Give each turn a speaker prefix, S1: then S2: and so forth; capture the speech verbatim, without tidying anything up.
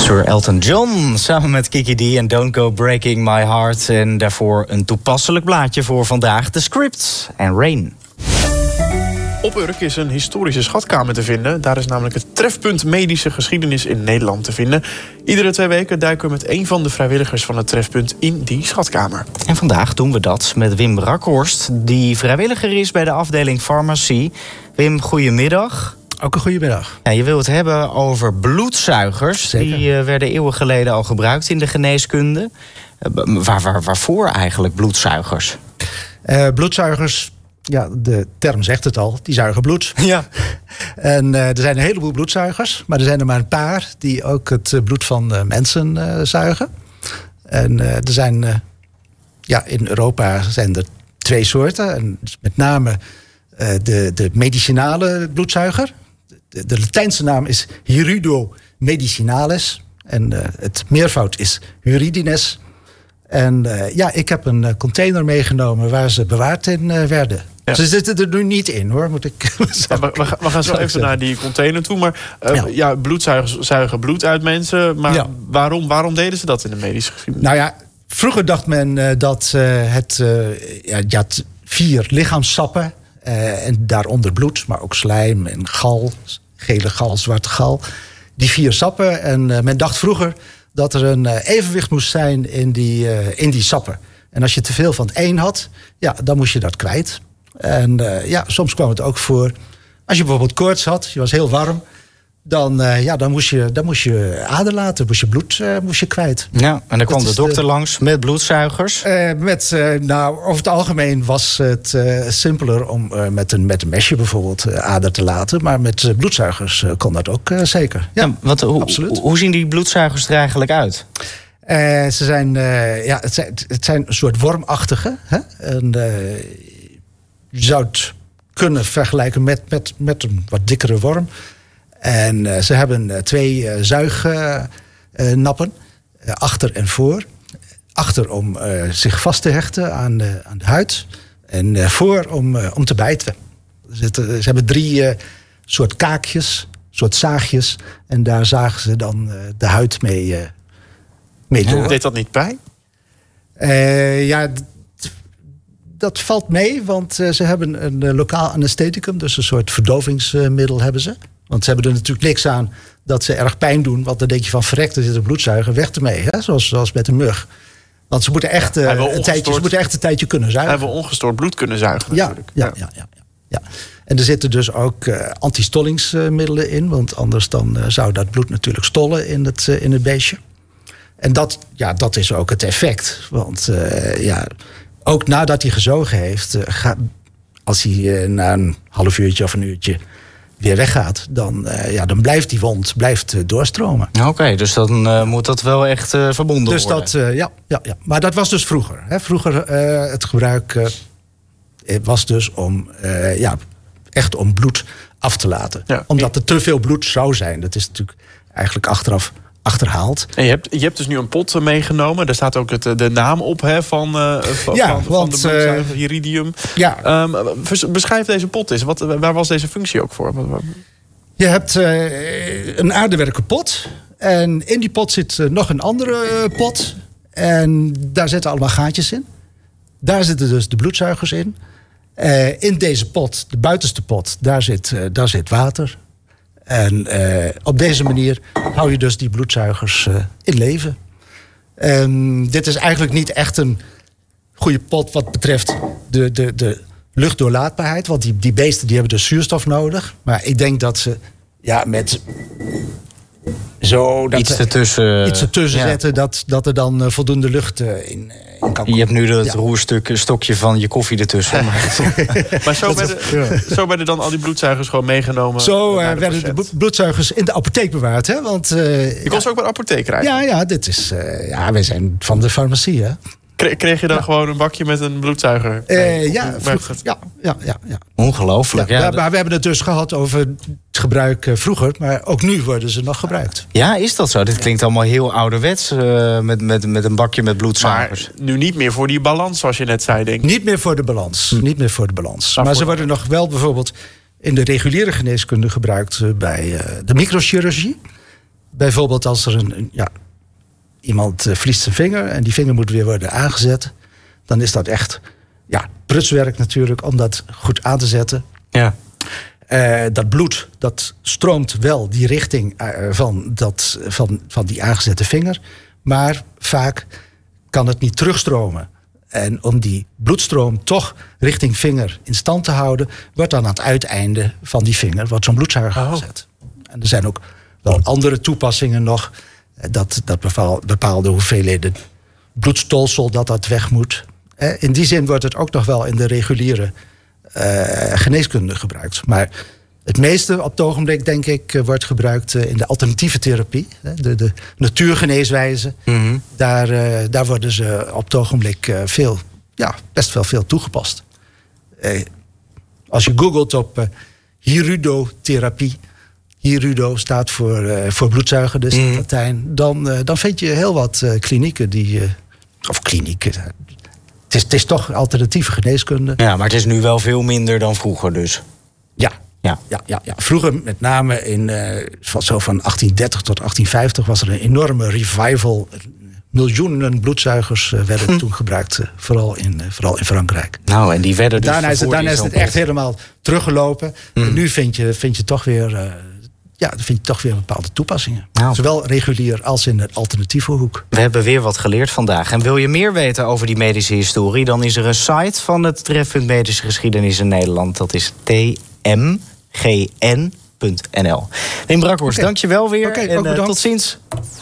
S1: Sir Elton John samen met Kiki D en Don't Go Breaking My Heart. En daarvoor een toepasselijk blaadje voor vandaag, The Script en Rain.
S2: Op Urk is een historische schatkamer te vinden. Daar is namelijk het trefpunt medische geschiedenis in Nederland te vinden. Iedere twee weken duiken we met een van de vrijwilligers van het trefpunt in die schatkamer.
S1: En vandaag doen we dat met Wim Rakhorst, die vrijwilliger is bij de afdeling farmacie. Wim, goedemiddag.
S3: Ook een goede middag.
S1: Ja, je wil het hebben over bloedzuigers.
S3: Zeker.
S1: Die uh, werden eeuwen geleden al gebruikt in de geneeskunde. Uh, waar, waar, waarvoor eigenlijk bloedzuigers?
S3: Uh, bloedzuigers, ja, de term zegt het al, die zuigen bloed.
S1: Ja.
S3: En uh, er zijn een heleboel bloedzuigers, maar er zijn er maar een paar die ook het uh, bloed van uh, mensen uh, zuigen. En uh, er zijn, uh, ja, in Europa zijn er twee soorten. En dus met name uh, de, de medicinale bloedzuiger. De, de Latijnse naam is Hirudo medicinalis. En uh, het meervoud is Huridines. En uh, ja, ik heb een uh, container meegenomen waar ze bewaard in uh, werden. Ja. Ze zitten er nu niet in, hoor, moet ik
S2: ja, we, we, we gaan zo even naar die container toe. Maar uh, ja. ja, bloedzuigers zuigen bloed uit mensen. Maar ja. waarom, waarom deden ze dat in de medische geschiedenis?
S3: Nou ja, vroeger dacht men uh, dat uh, het... Uh, ja, je had vier lichaamssappen. Uh, en daaronder bloed, maar ook slijm en gal. Gele gal, zwarte gal. Die vier sappen. En uh, men dacht vroeger dat er een uh, evenwicht moest zijn in die, uh, in die sappen. En als je te veel van het een had, ja, dan moest je dat kwijt. En uh, ja, soms kwam het ook voor. Als je bijvoorbeeld koorts had, je was heel warm, dan, uh, ja, dan, moest, je, dan moest je aderlaten, moest je bloed uh, moest je kwijt.
S1: Ja, en dan kwam de dokter
S3: de,
S1: langs met bloedzuigers.
S3: Uh, met, uh, nou, over het algemeen was het uh, simpeler om uh, met, een, met een mesje bijvoorbeeld uh, ader te laten. Maar met uh, bloedzuigers uh, kon dat ook uh, zeker. Ja,
S1: ja, wat, hoe,
S3: absoluut.
S1: Hoe zien die bloedzuigers er eigenlijk uit?
S3: Uh, ze zijn, uh, ja, het zijn, het zijn een soort wormachtige. Hè? En, uh, je zou het kunnen vergelijken met, met, met een wat dikkere worm. En uh, ze hebben uh, twee uh, zuignappen, uh, achter en voor. Achter om uh, zich vast te hechten aan de, aan de huid. En uh, voor om, uh, om te bijten. Ze, ze hebben drie uh, soort kaakjes, soort zaagjes. En daar zagen ze dan uh, de huid mee, uh, mee door.
S2: Deed dat niet pijn?
S3: Uh, ja, d- dat valt mee, want uh, ze hebben een uh, lokaal anestheticum. Dus een soort verdovingsmiddel hebben ze. Want ze hebben er natuurlijk niks aan dat ze erg pijn doen. Want dan denk je van verrek, er zit een bloedzuiger, weg ermee. Hè? Zoals, zoals met een mug. Want ze moeten echt, uh, een, tijdje, ze moeten echt een tijdje kunnen zuigen.
S2: Hebben we ongestoord bloed kunnen zuigen natuurlijk.
S3: Ja, ja, ja, ja, ja, ja. En er zitten dus ook uh, antistollingsmiddelen in. Want anders dan uh, zou dat bloed natuurlijk stollen in het, uh, in het beestje. En dat, ja, dat is ook het effect. Want uh, ja, ook nadat hij gezogen heeft, uh, ga, als hij uh, na een half uurtje of een uurtje weer weggaat, dan, uh, ja, dan blijft die wond blijft, uh, doorstromen.
S1: Oké, okay, dus dan uh, moet dat wel echt uh, verbonden
S3: dus
S1: worden.
S3: Dat, uh, ja, ja, ja, maar dat was dus vroeger. Hè. Vroeger uh, het gebruik uh, was dus om, uh, ja, echt om bloed af te laten. Ja. Omdat er te veel bloed zou zijn. Dat is natuurlijk eigenlijk achteraf achterhaald.
S2: En je hebt, je hebt dus nu een pot meegenomen. Daar staat ook het, de naam op, hè, van, uh, van,
S3: ja,
S2: van,
S3: want,
S2: van de bloedzuiger, Iridium.
S3: Ja.
S2: Um, beschrijf deze pot eens. Wat, waar was deze functie ook voor?
S3: Je hebt uh, een aardewerken pot. En in die pot zit uh, nog een andere uh, pot. En daar zitten allemaal gaatjes in. Daar zitten dus de bloedzuigers in. Uh, in deze pot, de buitenste pot, daar zit, uh, daar zit water. En uh, op deze manier hou je dus die bloedzuigers uh, in leven. Um, dit is eigenlijk niet echt een goede pot wat betreft de, de, de luchtdoorlaatbaarheid. Want die, die beesten die hebben dus zuurstof nodig. Maar ik denk dat ze ja, met zo... Dat
S1: iets ertussen,
S3: iets ertussen
S1: ja.
S3: zetten, dat, dat er dan uh, voldoende lucht uh, in, in kan komen.
S1: Je hebt nu het
S3: ja.
S1: roerstuk, stokje van je koffie ertussen. Maar,
S2: maar zo, werden, ja. zo werden dan al die bloedzuigers gewoon meegenomen?
S3: Zo uh, de werden de bloedzuigers in de apotheek bewaard. Hè? Want, uh,
S2: je kon ja. ze ook bij de apotheek krijgen?
S3: Ja, ja, dit is, uh, ja, wij zijn van de farmacie, hè.
S2: Kreeg je dan ja. gewoon een bakje met een bloedzuiger?
S3: Uh, ja, vroeger, ja, ja, ja, ja.
S1: Ongelooflijk.
S3: Ja,
S1: ja.
S3: Maar we hebben het dus gehad over het gebruik uh, vroeger. Maar ook nu worden ze nog gebruikt.
S1: Ja, is dat zo? Dit klinkt allemaal heel ouderwets. Uh, met, met, met een bakje met bloedzuigers.
S2: Maar nu niet meer voor die balans, zoals je net zei, denk ik.
S3: Niet meer voor de balans. Hm. Niet meer voor de balans.
S2: Maar,
S3: maar
S2: voor
S3: ze worden nog wel bijvoorbeeld in de reguliere geneeskunde gebruikt uh, bij uh, de microchirurgie. Bijvoorbeeld als er een, een ja, iemand uh, verliest zijn vinger en die vinger moet weer worden aangezet. Dan is dat echt ja, prutswerk natuurlijk om dat goed aan te zetten.
S1: Ja.
S3: Uh, dat bloed, dat stroomt wel die richting uh, van, dat, van, van die aangezette vinger. Maar vaak kan het niet terugstromen. En om die bloedstroom toch richting vinger in stand te houden, wordt dan aan het uiteinde van die vinger wordt zo'n bloedzuiger
S2: oh.
S3: gezet. En er zijn ook wel andere toepassingen nog. Dat, dat bepaalde hoeveelheden bloedstolsel dat dat weg moet. In die zin wordt het ook nog wel in de reguliere uh, geneeskunde gebruikt. Maar het meeste op het ogenblik, denk ik, wordt gebruikt in de alternatieve therapie. De, de natuurgeneeswijze. Mm-hmm. Daar, uh, daar worden ze op het ogenblik veel, ja, best wel veel toegepast. Uh, als je googelt op uh, hirudotherapie. Hirudo staat voor, uh, voor bloedzuiger, dus in mm. Latijn. Dan, uh, dan vind je heel wat uh, klinieken die... Uh, of klinieken... Uh, het, is, het is toch alternatieve geneeskunde.
S1: Ja, maar het is nu wel veel minder dan vroeger dus.
S3: Ja. Ja. Ja, ja, ja. Vroeger, met name in uh, zo van achttien dertig tot achttien vijftig... was er een enorme revival. Miljoenen bloedzuigers uh, werden hm. toen gebruikt. Uh, vooral, in, uh, vooral in Frankrijk.
S1: Nou, en die werden dus...
S3: Daarna is het, daarna is het echt helemaal teruggelopen. Hm. En nu vind je, vind je toch weer... Uh, Ja, dan vind je toch weer bepaalde toepassingen. Nou. Zowel regulier als in de alternatieve hoek.
S1: We hebben weer wat geleerd vandaag. En wil je meer weten over die medische historie, dan is er een site van het Trefpunt Medische Geschiedenis in Nederland. Dat is t m g n punt n l. Wim Brakhorst, okay. Dank je wel weer.
S3: Okay,
S1: en uh,
S3: tot
S1: ziens.